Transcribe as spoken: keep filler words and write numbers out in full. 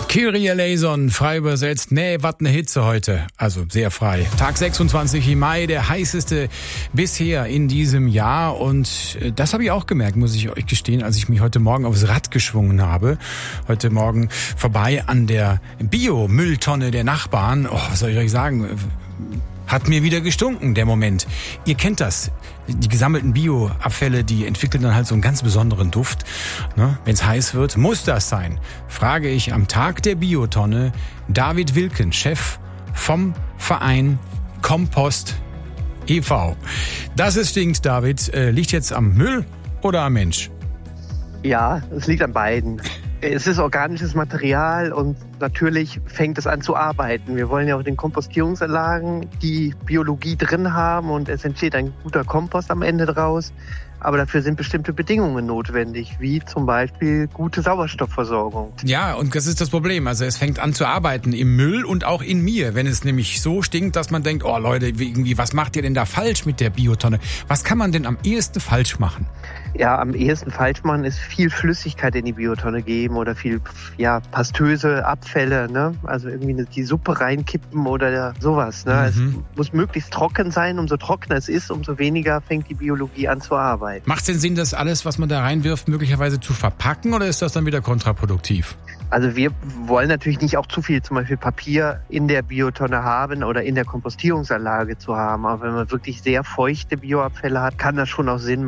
Kyrie eleison, frei übersetzt. Nee, wat ne Hitze heute. Also sehr frei. Tag sechsundzwanzig im Mai, der heißeste bisher in diesem Jahr. Und das habe ich auch gemerkt, muss ich euch gestehen, als ich mich heute Morgen aufs Rad geschwungen habe. Heute Morgen vorbei an der Bio-Mülltonne der Nachbarn. Oh, was soll ich euch sagen? Hat mir wieder gestunken, der Moment. Ihr kennt das. Die gesammelten Bioabfälle, die entwickeln dann halt so einen ganz besonderen Duft. Ne? Wenn es heiß wird, muss das sein? Frage ich am Tag der Biotonne David Wilken, Chef vom Verein Kompost e V Dass es stinkt, David, äh, liegt jetzt am Müll oder am Mensch? Ja, es liegt an beiden. Es ist organisches Material und natürlich fängt es an zu arbeiten. Wir wollen ja auch in den Kompostierungsanlagen die Biologie drin haben und es entsteht ein guter Kompost am Ende draus. Aber dafür sind bestimmte Bedingungen notwendig, wie zum Beispiel gute Sauerstoffversorgung. Ja, und das ist das Problem. Also es fängt an zu arbeiten im Müll und auch in mir. Wenn es nämlich so stinkt, dass man denkt, oh Leute, irgendwie, was macht ihr denn da falsch mit der Biotonne? Was kann man denn am ehesten falsch machen? Ja, am ehesten falsch machen ist viel Flüssigkeit in die Biotonne geben oder viel ja, pastöse Abfälle, ne? Also irgendwie die Suppe reinkippen oder sowas. Ne? Mhm. Es muss möglichst trocken sein. Umso trockener es ist, umso weniger fängt die Biologie an zu arbeiten. Macht es denn Sinn, das alles, was man da reinwirft, möglicherweise zu verpacken oder ist das dann wieder kontraproduktiv? Also wir wollen natürlich nicht auch zu viel zum Beispiel Papier in der Biotonne haben oder in der Kompostierungsanlage zu haben. Aber wenn man wirklich sehr feuchte Bioabfälle hat, kann das schon auch Sinn machen.